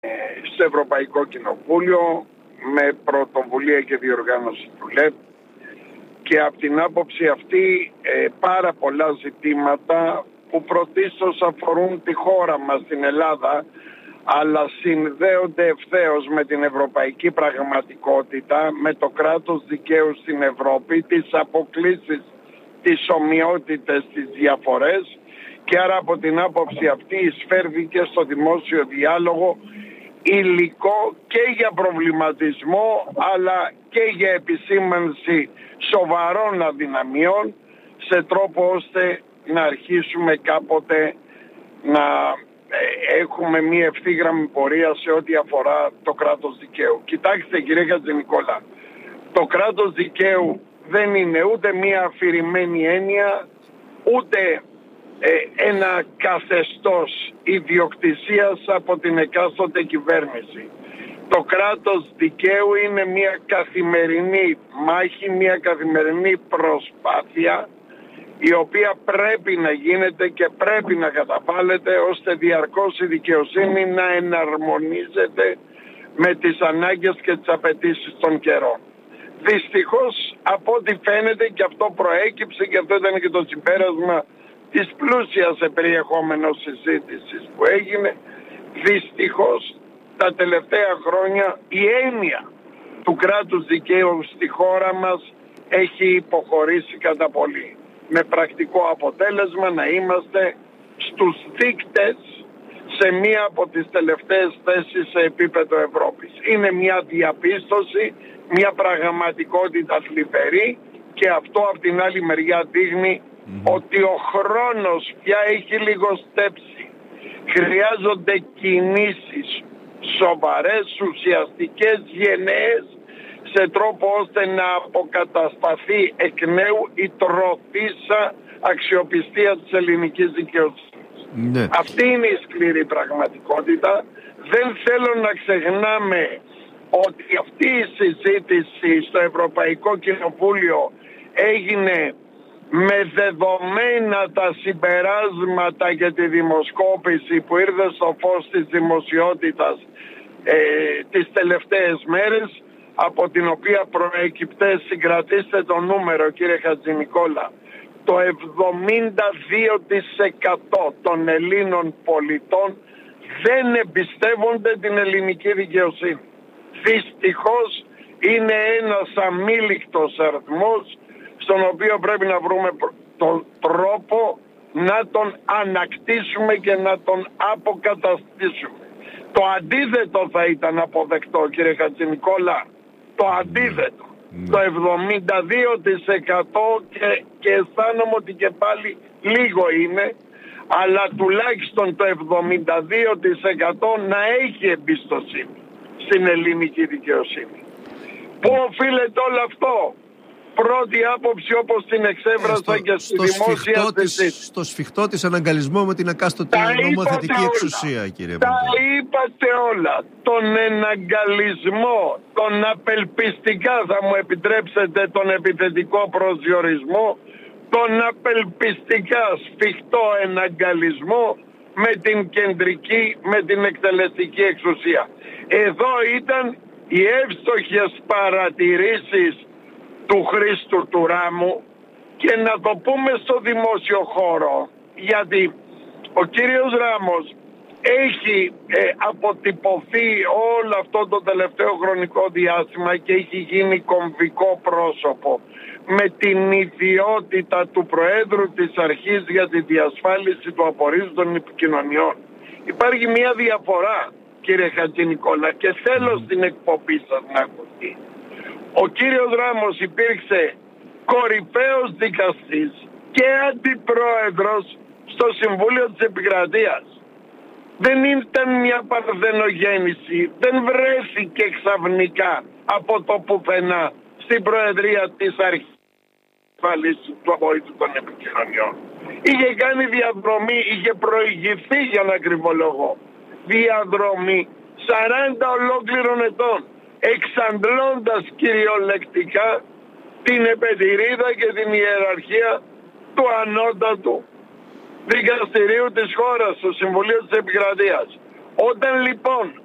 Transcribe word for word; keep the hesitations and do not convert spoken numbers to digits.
στο Ευρωπαϊκό Κοινοβούλιο με πρωτοβουλία και διοργάνωση του ΛΕΠ, και από την άποψη αυτή ε, πάρα πολλά ζητήματα που πρωτίστως αφορούν τη χώρα μας, την Ελλάδα, αλλά συνδέονται ευθέως με την ευρωπαϊκή πραγματικότητα, με το κράτος δικαίου στην Ευρώπη, τις αποκλίσεις, τις ομοιότητες, τις διαφορές, και άρα από την άποψη αυτή εισφέρθηκε στο δημόσιο διάλογο υλικό και για προβληματισμό αλλά και για επισήμανση σοβαρών αδυναμιών, σε τρόπο ώστε να αρχίσουμε κάποτε να έχουμε μία ευθύγραμμη πορεία σε ό,τι αφορά το κράτος δικαίου. Κοιτάξτε κύριε Χατζηνικόλα, το κράτος δικαίου δεν είναι ούτε μία αφηρημένη έννοια, ούτε ε, ένα καθεστώς ιδιοκτησίας από την εκάστοτε κυβέρνηση. Το κράτος δικαίου είναι μία καθημερινή μάχη, μία καθημερινή προσπάθεια, η οποία πρέπει να γίνεται και πρέπει να καταβάλλεται ώστε διαρκώς η δικαιοσύνη να εναρμονίζεται με τις ανάγκες και τις απαιτήσεις των καιρών. Δυστυχώς, από ό,τι φαίνεται, και αυτό προέκυψε και αυτό ήταν και το συμπέρασμα της πλούσιας σε περιεχόμενο συζήτησης που έγινε, δυστυχώς τα τελευταία χρόνια η έννοια του κράτους δικαίου στη χώρα μας έχει υποχωρήσει κατά πολύ, με πρακτικό αποτέλεσμα να είμαστε στους δείκτες σε μία από τις τελευταίες θέσεις σε επίπεδο Ευρώπης. Είναι μια διαπίστωση, μια πραγματικότητα θλιβερή, και αυτό από την άλλη μεριά δείχνει mm-hmm. ότι ο χρόνος πια έχει λιγοστέψει. Χρειάζονται κινήσεις σοβαρές, ουσιαστικές, γενναίες, σε τρόπο ώστε να αποκατασταθεί εκ νέου η τροφίσα αξιοπιστία της ελληνικής δικαιοσύνης. Ναι. Αυτή είναι η σκληρή πραγματικότητα. Δεν θέλω να ξεχνάμε ότι αυτή η συζήτηση στο Ευρωπαϊκό Κοινοβούλιο έγινε με δεδομένα τα συμπεράσματα για τη δημοσκόπηση που ήρθε στο φως της δημοσιότητας ε, τις τελευταίες μέρες, από την οποία προέκυπτε, συγκρατήστε το νούμερο κύριε Χατζηνικόλα, το εβδομήντα δύο τοις εκατό των Ελλήνων πολιτών δεν εμπιστεύονται την ελληνική δικαιοσύνη. Δυστυχώς είναι ένας αμήλικτος αριθμός, στον οποίο πρέπει να βρούμε τον τρόπο να τον ανακτήσουμε και να τον αποκαταστήσουμε. Το αντίθετο θα ήταν αποδεκτό κύριε Χατζηνικόλα, το αντίθετο. Mm. Το εβδομήντα δύο τοις εκατό και, και αισθάνομαι ότι και πάλι λίγο είναι, αλλά τουλάχιστον το εβδομήντα δύο τοις εκατό να έχει εμπιστοσύνη στην ελληνική δικαιοσύνη. Πού οφείλεται όλο αυτό? Πρώτη άποψη, όπως την εξέφρασα ε, και στη δημόσια συζήτηση. Στο σφιχτό της αναγκαλισμό με την εκάστοτε νομοθετική εξουσία, κύριε Τα Παντώ. είπατε όλα. Τον εναγκαλισμό, τον απελπιστικά, θα μου επιτρέψετε τον επιθετικό προσδιορισμό, τον απελπιστικά σφιχτό εναγκαλισμό με την κεντρική, με την εκτελεστική εξουσία. Εδώ ήταν οι εύστοχες παρατηρήσεις του Χρήστου του Ράμου, και να το πούμε στο δημόσιο χώρο, γιατί ο κύριος Ράμος έχει ε, αποτυπωθεί όλο αυτό το τελευταίο χρονικό διάστημα και έχει γίνει κομβικό πρόσωπο με την ιδιότητα του Προέδρου της Αρχής για τη διασφάλιση του απορρίτου των επικοινωνιών. Υπάρχει μια διαφορά κύριε Χατζηνικόλα, και θέλω στην εκπομπή σας να ακουστεί. Ο κύριος Ράμος υπήρξε κορυφαίος δικαστής και αντιπρόεδρος στο Συμβούλιο της Επικρατείας. Δεν ήταν μια παρθενογέννηση, δεν βρέθηκε ξαφνικά από το πουθενά στην Προεδρία της Αρχής του Απορρίτου των Επικοινωνιών. Είχε κάνει διαδρομή, είχε προηγηθεί, για να ακριβολογώ, διαδρομή σαράντα ολόκληρων ετών, εξαντλώντας κυριολεκτικά την επετηρίδα και την ιεραρχία του ανώτατου δικαστηρίου της χώρας, του Συμβουλίου της Επικρατείας. Όταν λοιπόν